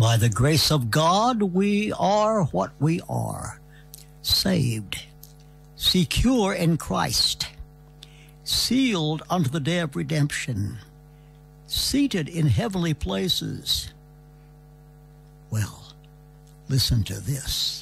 By the grace of God, we are what we are. Saved, secure in Christ, sealed unto the day of redemption, seated in heavenly places. Well, listen to this.